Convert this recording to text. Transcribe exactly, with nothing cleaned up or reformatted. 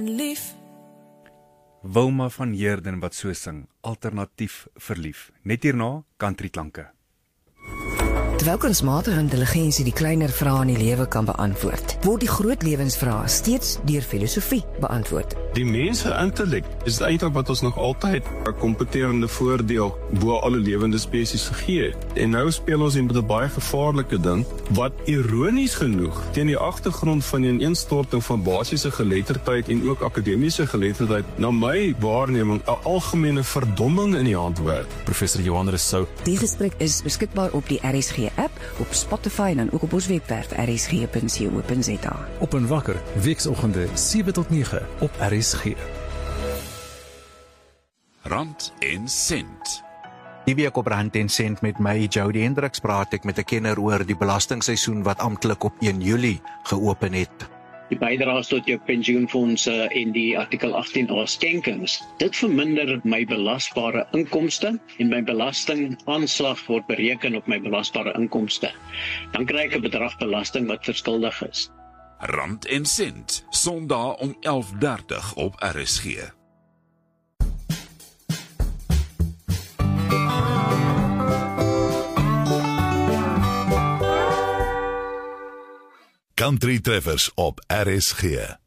Lief. Wilma van Heerden wat so sing, alternatief verlief. Net hierna, country klanke. Terwyl kunsmatige intelligensie die kleiner vrae in die lewe kan beantwoord, word die groot lewensvrae steeds deur filosofie beantwoord. Die menslike intellek is eintlik wat ons nog altyd 'n kompeterende voordeel bo alle lewende spesies gegee het. En nou speel ons met 'n baie gevaarlike ding wat ironies genoeg teen die agtergrond van 'n ineenstorting van basiese geletterdheid en ook akademiese geletterdheid na my waarneming 'n algemene verdomming in die hand werk. Professor Johan Rousseau. Die gesprek is beskikbaar op die R S G app, op Spotify en dan ook op ons webwerf r s g punt co punt z a. Op en wakker, weekoggende sewe tot nege op R S G. Rand en sent. Die week op Rand en Sent met my, Jody Hendriks, praat ek met 'n kenner oor die belastingseisoen wat amptelik op een Julie geopen het. Die bydraes tot jou pensioenfondse en die artikel agttien A skenkings, dit verminder my belasbare inkomste en my belastingaanslag word bereken op my belasbare inkomste. Dan kry ek 'n bedrag belasting wat verskuldig is. Rand en Sent, Sondag om elf dertig op R S G. Country Treffers op R S G.